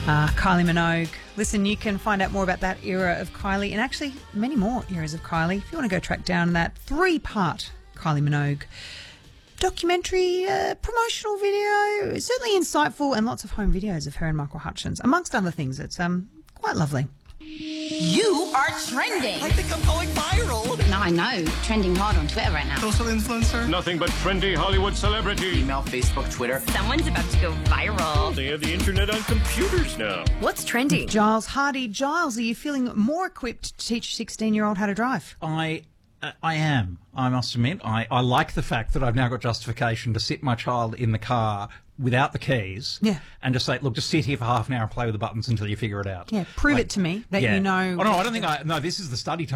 Kylie Minogue. Listen, you can find out more about that era of Kylie and actually many more eras of Kylie if you want to go track down that 3-part Kylie Minogue documentary, promotional video. Certainly insightful and lots of home videos of her and Michael Hutchence, amongst other things. It's quite lovely. You are trending. I think I'm going viral. No, I know. Trending hard on Twitter right now. Social influencer. Nothing but trendy Hollywood celebrity. Email, Facebook, Twitter. Someone's about to go viral. They have the internet on computers now. What's trending? Giles Hardy. Giles, are you feeling more equipped to teach a 16-year-old how to drive? I am. I must admit, I like the fact that I've now got justification to sit my child in the car without the keys, and just say, look, just sit here for half an hour and play with the buttons until you figure it out. Yeah, prove it to me that you know. Oh no, I don't think no. This is the study time.